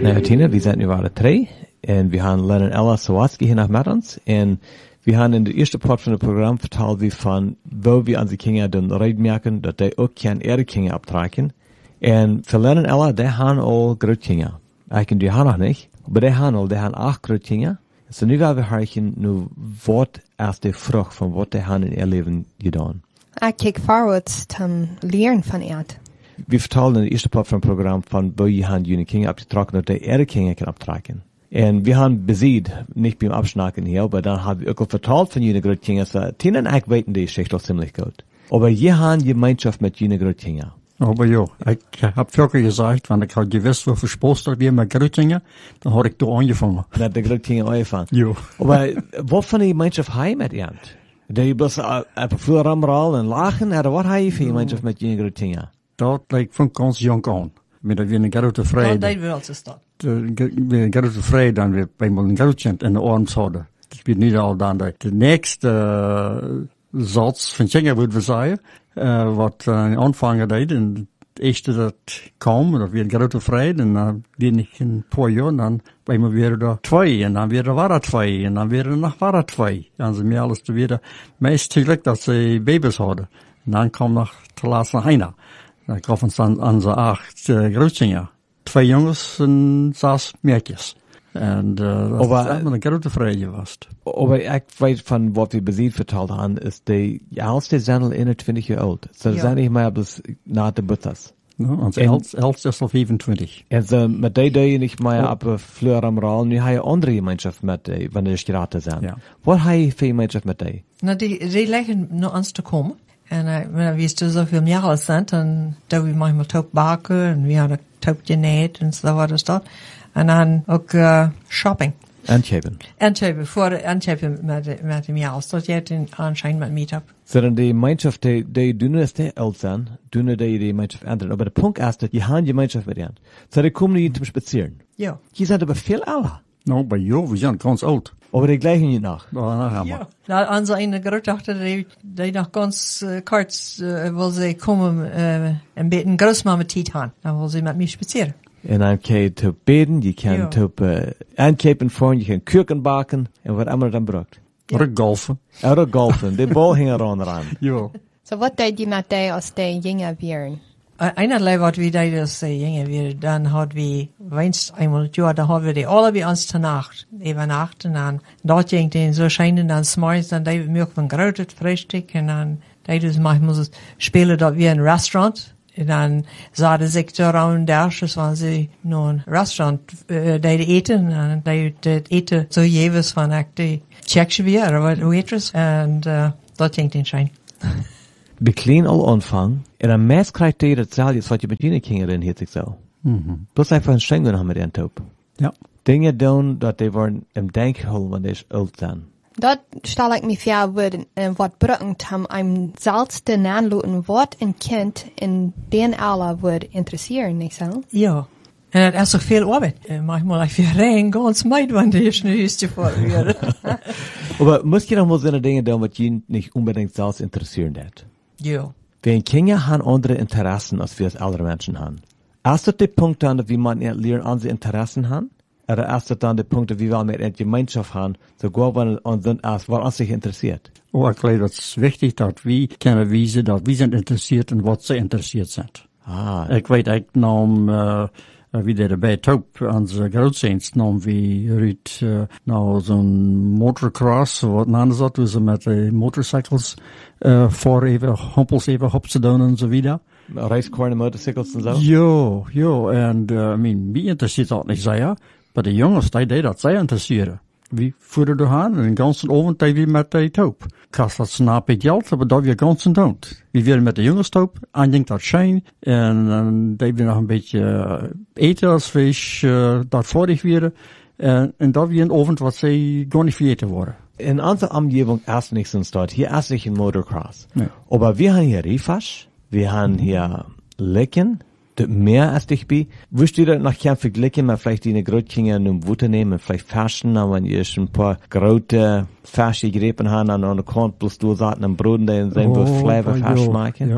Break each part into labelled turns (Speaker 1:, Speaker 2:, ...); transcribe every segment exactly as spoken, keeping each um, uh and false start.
Speaker 1: Nou, Tina, wir sind nu alle drei und wir haben Len und Ella Sawatzki hier noch mit uns und wir haben in der ersten Part von dem Programm vertelt wie von, wo wir an die Kinder dann reden merken, dass die auch keine ihre Kinder abtragen. Und für Len und Ella, die haben all Großkinder. Ich kann die haben noch nicht, aber die haben all, die haben acht Großkinder. So nu werden wir hören, nu, was ist die Frucht von was die haben in ihr Leben getan.
Speaker 2: Ich kijk forward zum Lehren von ihr.
Speaker 1: Wir vertellen in der ersten Part vom Programm von, wo wir haben die Kinder abgetragen und die ihre Kinder können abtragen. Und wir haben besiegt, nicht beim Abschnacken hier, aber dann haben wir auch vertelt von jenen Großkindern, so, Tina und ich weten die Geschichte auch ziemlich gut. Aber wir haben Gemeinschaft mit jenen Großkindern.
Speaker 3: Aber ja, ich hab früher gesagt, wenn ich halt gewusst, wofür Spaß da wir mit Großkindern, dann hab ich da angefangen.
Speaker 1: Na, die Großkinder angefangen.
Speaker 3: Ja.
Speaker 1: Aber was von der Gemeinschaft haben mit ihr? Die bloß einfach früher ramral und lachen, oder was haben für Gemeinschaft mit jenen Großkindern?
Speaker 3: Dat lijkt van ganz jong aan. Met dat we een grote vrede.
Speaker 4: Dat deden we altijd dat.
Speaker 3: We een grote vrede dan we bij een grootje in de arms hadden. Dat weet niet al dan dat. De nächste uh, zats van Tjenga moet we zeggen, uh, wat uh, aanvangen deed. En het eerste dat kwam, dat we een grote vrede. En dan ben ik een paar jaar en dan bij me weer er twee. En dan weer er waren twee. En dan weer er nog waren twee. En ze meer alles te weer meest geluk dat ze baby's hadden. En dan kwam nog te laatst nog een. Da gaf ons dan aan ze acht uh, Grootkinder. Twee jongens en zes meisjes. En uh, dat
Speaker 1: aber,
Speaker 3: is met een grote vrede was.
Speaker 1: Aber ich weiß von, was wir besiegt vertelt haben, ist die älteste sind einundzwanzig Jahre alt. So
Speaker 4: Ja.
Speaker 1: sind nicht mehr bis nach der Butters.
Speaker 3: Ja, onze oudste is al vijfentwintig.
Speaker 1: En so, mit die die nicht mehr ab Fleur am Raal, nu habe ich andere Gemeinschaft mit die, wenn die Straße sind.
Speaker 3: Ja.
Speaker 1: Was habe ich für Gemeinschaft mit die?
Speaker 4: Nou, die, die leggen naar ons te komen. En uh, wanneer we zo zoveel jaar oud zijn, dan doen we manchmal taub bakken en we hadden taub genäht en zo wat is dat. En dan ook uh, shopping.
Speaker 1: Antjepen.
Speaker 4: Antjepen, voor de Antjepen met, met de jaar. Dat je het anscheinend met meetup.
Speaker 1: So dann die Gemeinschaft, die, die doen es die Eltern, doen die die Gemeinschaft ändern. Aber der Punkt ist, dass die haben Gemeinschaft mit ihnen. So die kommen nicht zum Spazieren.
Speaker 4: Ja.
Speaker 1: Die sind aber viel älter.
Speaker 3: Nou, bij jou, we zijn ganz oud.
Speaker 1: Aber die gleichen nicht nach.
Speaker 3: Nou, dan gaan we.
Speaker 4: Ja. Nou, onze ene grootdochter, die, die nog ganz uh, kort uh, wil ze komen uh, een beetje grootmama tijd gaan. Dan wil ze met mij spazieren.
Speaker 1: En dan kan je te beden, je kan
Speaker 4: Ja.
Speaker 1: te uh, aankepen voor, je kan kuchen bakken en wat immer dan brukt.
Speaker 4: Ja.
Speaker 3: Or golfen.
Speaker 1: Oder golfen, die Ball hing er ran.
Speaker 3: Ja.
Speaker 2: So wat deed je met die als die jingen wären?
Speaker 4: Einerlei wat we deden als de jongen weer, dan hadden we weinst einmal het jaar, dan hadden we die alle bij ons te nacht, even nacht, en dan dat ging den so schijnen, dan s'morgens, dan deden we meer van groot frühstück, en dan deden we manchmal spelen dat we een restaurant, en dan zaten ze daar aan derstjes, want ze naar een restaurant uh, deden eten, en deden het eten zo jeweils van echt die Tsjechische weer, of waitress, en uh, dat ging den schijn.
Speaker 1: Bij klein al aanvang, en dan meest krijgt je hetzelfde als wat je met je kinderen hiet zich zo.
Speaker 3: Mhm.
Speaker 1: Bloß einfach ein Schengen haben mit ihren Taub.
Speaker 3: Ja.
Speaker 1: Dinge doen, dat die worden im Denkhol, wenn die alt sind.
Speaker 2: Dat stel ik me voor, worden, uh, wat brengt hem een zelfste naanloten wat een kind in den alle wordt interesseren, niet zo?
Speaker 4: Ja. En het is toch veel arbeid. Uh, manchmal ik weer rein, ganz meid, wanneer je nu is voor weer.
Speaker 1: Aber muss je noch mal so eine Dinge doen, wat je nicht unbedingt selbst interessieren hat.
Speaker 4: Ja.
Speaker 1: Wir Kinder haben andere Interessen, als wir es andere Menschen haben. Ist das der Punkt dann, wie man lernen, unsere Interessen haben? Oder ist das dann der Punkt, wie wir mit einer Gemeinschaft haben, so gut, wenn uns sind, was uns sich interessiert?
Speaker 3: Oh, ik geloof dat is wichtig dat we kunnen wijzen dat we zijn geïnteresseerd in wat ze geïnteresseerd zijn.
Speaker 1: Ah.
Speaker 3: Ik weet, ik nam, uh, wie der bij Taub, onze grootziens, nam we uit, uh, nou, zo'n motorcross, wat naam dat, we ze met de motorcycles, uh, voor even, hompels even op te doen en zo wieder.
Speaker 1: Racecorn, motorcycles en zo?
Speaker 3: Ja, ja, en, uh, I mean, wie interesseert dat niet zeer, maar de jongens, die deed dat zeer interesseren. We voeren doorheen en de ganse avond die we met de Taub. Kost dat snap ik geld, maar dat we ganzen doen. We willen met de jongens Taub, en denkt dat schijn, en dan die we nog een beetje uh, eten als we uh, dat voordig werden, en, en dat we een avond wat ze gar niet vergeten worden.
Speaker 1: In unserer Umgebung erst nicht so ein Start. Hier erst nicht ein Motocross.
Speaker 3: Nee.
Speaker 1: Aber wir haben hier Rifasch, wir haben hier Lecken, das mehr als ich bin. Wüsst ihr das noch gern vergleichen, mal vielleicht die eine Großkinder in einem Wutter nehmen, vielleicht Färschen, aber wenn ihr schon ein paar große Färsche gegriffen haben, an der Kant bloß du sagten, am Boden, da sind wir Flavor Färsch machen.
Speaker 3: Ja.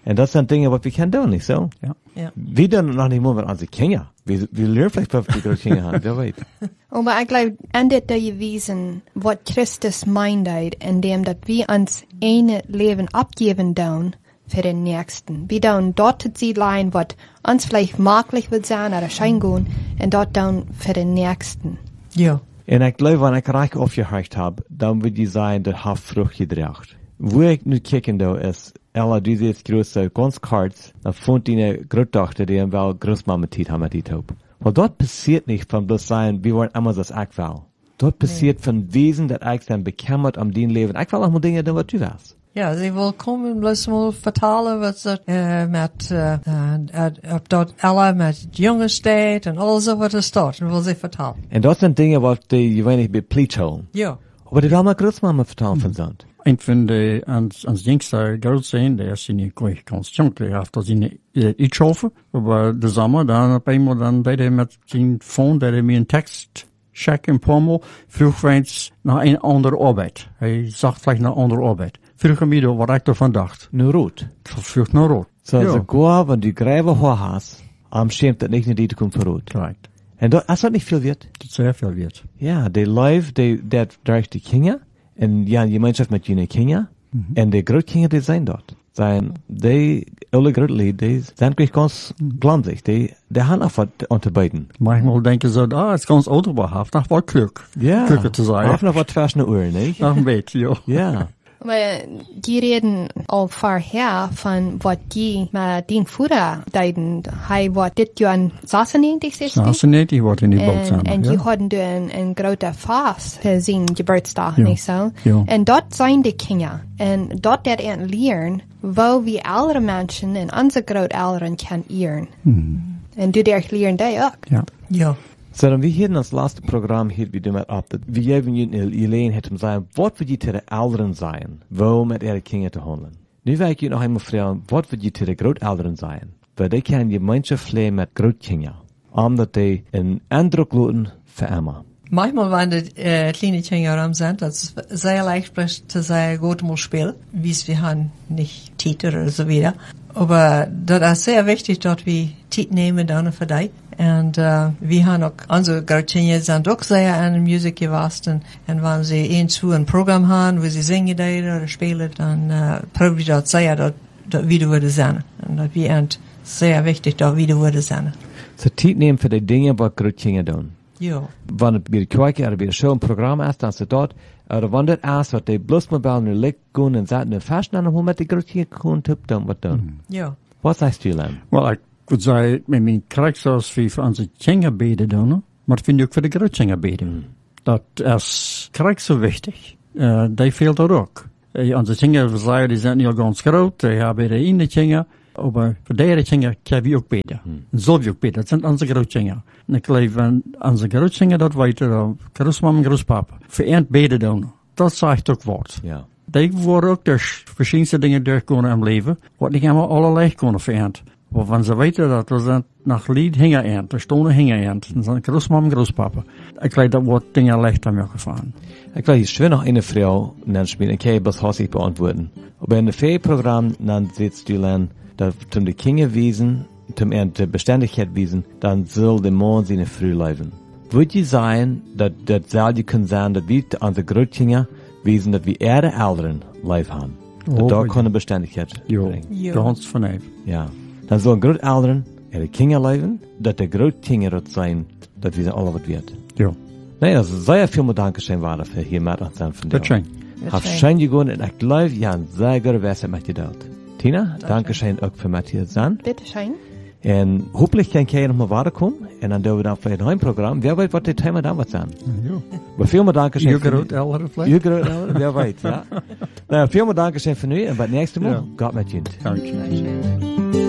Speaker 1: Und das sind Dinge, was wir können tun, nicht so?
Speaker 3: Ja.
Speaker 4: Ja.
Speaker 1: Wir tun noch nicht mal mit unseren Kindern. Wir, wir lernen vielleicht, was die Kinder haben, wer weiß.
Speaker 2: Aber ich glaube, endet da gewesen, was Christus meint, indem dass wir uns ein Leben abgeben tun für den Nächsten. Wir tun dort sie leiden, was uns vielleicht möglich wird sein oder schein gehen, und dort tun für den Nächsten.
Speaker 4: Ja.
Speaker 1: Und ich glaube, wenn ich reich aufgehört habe, dann wird die sein, das hat Frucht gebracht. Wo ich nu kicken da ist, Ella, du siehst große, ganz kurz, da fand die eine Großtochter, die ihm wel Großmama tit haben, die Taub. Weil dort passiert nicht von bloß sein, wir wollen immer das ich will. Dort passiert von Wesen, das ich dann bekämmert am den Leben. Ich will auch mal Dinge tun, was du willst.
Speaker 4: Ja, sie will kommen, bloß mal vertalen, was dat, äh, mit, äh, äh, ob dort alle mit Jungen steht und alles so, was es dort, und will sie vertalen.
Speaker 1: Und das sind Dinge, was die, ich weiß nicht, beplicht holen.
Speaker 4: Ja.
Speaker 1: Aber die will mal Großmama vertalen von sind.
Speaker 3: Een van de, ans, ans jongste groot zijn, daar is niet gewoon ganz jong, die heeft dat in iets over. Maar de zomer, dan op eenmaal, dan deed hij met zijn phone, deed hij me een tekst checken, een paar maal, vroeg eens naar een andere arbeid. Hij zag vielleicht naar andere arbeid. Vroeg hem wieder, wat ik ervan dacht.
Speaker 1: Nur rot.
Speaker 3: Vroeg naar rood.
Speaker 1: So,
Speaker 3: Ja.
Speaker 1: sogar, wenn du gräbe Haar hast, am schämt das nicht, die kommt für rot.
Speaker 3: Correct.
Speaker 1: Und das, das hat nicht viel wert.
Speaker 3: Dat zeer veel weet.
Speaker 1: Ja, die Live, die, der durch die Kinder, und ja, Gemeinschaft mit jenen Kinder, und die Großkinder, die sind dort. Sein, die, alle Großlied, die sind gleich ganz glanzig, die, die haben auch was unterbeiden.
Speaker 3: Manchmal denken ze, ah, het is ganz autobehaft, nach wat kluk.
Speaker 1: Ja.
Speaker 3: Klukker te zijn.
Speaker 1: Auch noch was zwischen den Uhren, nicht?
Speaker 3: Nach een beetje, ja.
Speaker 1: Ja.
Speaker 2: Aber die reden auch vorher von, was die mit den Futter deiden. Hei, was dit Jahr sechsundneunzig, ist
Speaker 3: Nou, ze niet, die wordt in die boot
Speaker 2: Und,
Speaker 3: samen.
Speaker 2: und die
Speaker 3: Ja.
Speaker 2: hatten ein, ein großer Fast für seinen Geburtstag,
Speaker 3: Ja.
Speaker 2: nicht so?
Speaker 3: Ja.
Speaker 2: Und dort sind die Kinder. Und dort wird er lernen, wo wir ältere Menschen und unsere Großeltern können ehren. Und du darfst lernen, die auch.
Speaker 3: Ja.
Speaker 4: Ja.
Speaker 1: So, dann wir hier in das letzte Programm hier wieder mal ab, dass wir eben Elaine hätten sagen, was wird die zu den Älteren sein, wo mit ihre Kinder zu handeln. Nu will ich Ihnen noch einmal fragen, was wird die zu den Großeltern sein? Weil die können Gemeinschaft pflegen mit Großkindern, um dass die einen Eindruck lassen für immer.
Speaker 4: Manchmal, wenn die äh, kleine Kinder rum sind, das ist sehr leicht zu sagen, gut mal spielen, wie es wir haben, nicht Titel oder so wieder. Aber das ist sehr wichtig, dass wir Titel nehmen dann für die. Und äh, wir haben auch, unsere Großkinder sind auch sehr an Musik gewachsen. Und wenn sie irgendwo ein Programm haben, wo sie singen oder spielen, dann äh, probieren wir das sehr, dass das wieder würde sein. Und das wir sehr wichtig, dass wieder würde sein.
Speaker 1: So, Zeit nehmen für die Dinge, was Großkinder tun.
Speaker 4: Ja.
Speaker 1: Wenn es bei der Kirche oder bei der Show ein Programm ist, dann ist es dort, oder wenn das ist, was die bloß mal bei einer Licht gehen und sagen, Fashion an, wo mit die Großkinder kommen, tipp, dann was tun.
Speaker 4: Ja.
Speaker 1: Was sagst du, Len?
Speaker 3: Wel, ik would zeggen, met mijn krijg zoals we voor onze kinderen beden doen, maar dat vind ik ook voor de grootkinderen beden. Dat is krijg zo wichtig. Uh, die fehlt er ook. Uh, onze kinderen, we zeggen, die zijn niet al ganz groot, die hebben de ene kinderen, maar voor deze kinderen kunnen we ook beden. En zullen we ook beden, dat zijn onze grootkinderen. En ik geloof, wenn onze grootkinderen dat weten, dan grootmama en grootpapa, voor eind beden doen. Dat zegt ook wat.
Speaker 1: Ja.
Speaker 3: Die worden ook durch verschiedenste dingen doorgekomen im Leben, wat niet helemaal allerlei kunnen veranderen. Maar wenn ze weten dat we zijn nach Lied hingen eind, de stonden hingen eind, dan zijn grootmama en grootpapa. Ik geloof dat wordt dingen leichter meer gefahren.
Speaker 1: Ich glaube, ich will noch eine Frau nennen spielen, ich kann das Haus nicht beantworten. Aber in dem Ferienprogramm, dann sitzt du dann, dass zum die Kinder wiesen, zum die Beständigkeit wiesen, dann soll der Mann seine Früh leben. Würde die sein, dass, das soll die können sein, dass wir unsere Großkinder wiesen, dass wir ihre Älteren live haben. Dass
Speaker 3: Oh,
Speaker 1: da
Speaker 3: ja.
Speaker 1: keine Beständigkeit
Speaker 3: Jo,
Speaker 1: bringen.
Speaker 4: Ja.
Speaker 3: ganz van even.
Speaker 1: Ja. Dann sollen Großeltern ihre Kinder leben, dass die Großkinder dort sein, dass wir sind alle was wird.
Speaker 3: Jo,
Speaker 1: Nee, also sehr viel Dankeschön war dafür hier mit uns sein von dir.
Speaker 3: dat is schön.
Speaker 1: Hab schön gegangen und ich glaube, ja, ein sehr guter Wässer mit dir dort. Tina, Dankeschön auch für mit dir sein.
Speaker 2: Bitte schön.
Speaker 1: Und hoffentlich kann ich noch mal weiterkommen und dann dürfen wir dann vielleicht noch ein Programm. Wer weiß, was die Thema dann wird sein.
Speaker 3: Jo.
Speaker 1: Aber vielen Dankeschön.
Speaker 3: Je
Speaker 1: für-
Speaker 3: groot elder vlek.
Speaker 1: Ihr groot, wer weiß, ja. Na, vielen Dankeschön für nu und beim nächsten Mal,
Speaker 3: Ja.
Speaker 1: Gott mit Ihnen.
Speaker 3: Dank je.
Speaker 2: Schön.